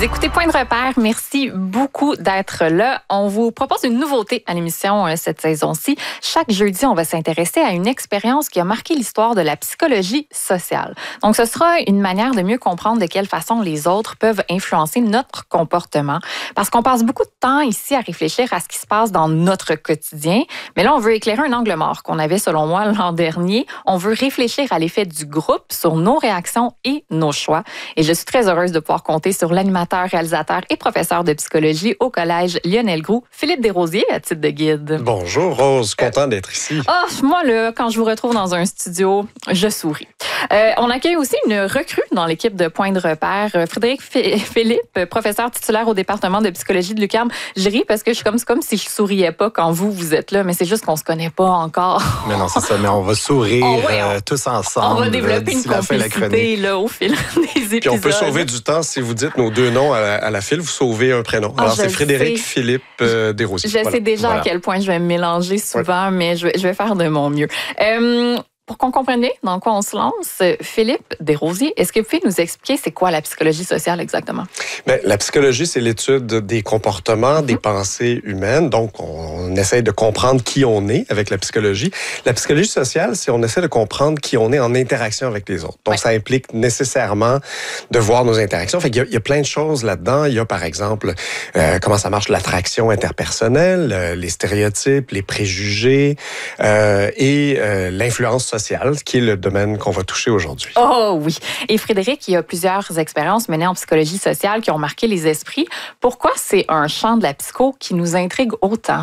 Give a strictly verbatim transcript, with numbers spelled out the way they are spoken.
Vous écoutez Point de repère. Merci beaucoup d'être là. On vous propose une nouveauté à l'émission euh, cette saison-ci. Chaque jeudi, on va s'intéresser à une expérience qui a marqué l'histoire de la psychologie sociale. Donc, ce sera une manière de mieux comprendre de quelle façon les autres peuvent influencer notre comportement. Parce qu'on passe beaucoup de temps ici à réfléchir à ce qui se passe dans notre quotidien. Mais là, on veut éclairer un angle mort qu'on avait, selon moi, l'an dernier. On veut réfléchir à l'effet du groupe sur nos réactions et nos choix. Et je suis très heureuse de pouvoir compter sur l'animateur, réalisateur et professeur de psychologie au Collège Lionel Groulx, Philippe Desrosiers, à titre de guide. Bonjour Rose, content d'être ici. Ah, moi, là, quand je vous retrouve dans un studio, je souris. Euh, on accueille aussi une recrue dans l'équipe de Point de repère, Frédéric F- Philippe, professeur titulaire au département de psychologie de l'U Q A M. Je ris parce que je suis comme, c'est comme si je souriais pas quand vous, vous êtes là, mais c'est juste qu'on se connaît pas encore. Mais non, c'est ça, mais on va sourire Oh, ouais, on, euh, tous ensemble. On va développer une complicité là, au fil des épisodes. Puis on peut sauver du temps si vous dites nos deux noms à la, à la file, vous sauvez un prénom. Alors, oh, c'est Frédéric sais. Philippe euh, Desrosiers. Je voilà. sais déjà voilà. à quel point je vais me mélanger souvent, ouais. mais je vais, je vais faire de mon mieux. Euh, Pour qu'on comprenne bien dans quoi on se lance, Philippe Desrosiers, est-ce que vous pouvez nous expliquer c'est quoi la psychologie sociale exactement? Bien, la psychologie, c'est l'étude des comportements, mm-hmm. des pensées humaines. Donc, on essaie de comprendre qui on est avec la psychologie. La psychologie sociale, c'est on essaie de comprendre qui on est en interaction avec les autres. Donc, ouais. ça implique nécessairement de voir nos interactions. Fait qu'il y a, il y a plein de choses là-dedans. Il y a, par exemple, euh, comment ça marche l'attraction interpersonnelle, euh, les stéréotypes, les préjugés euh, et euh, l'influence sociale, qui est le domaine qu'on va toucher aujourd'hui. Oh oui. Et Frédéric, il y a plusieurs expériences menées en psychologie sociale qui ont marqué les esprits. Pourquoi c'est un champ de la psycho qui nous intrigue autant?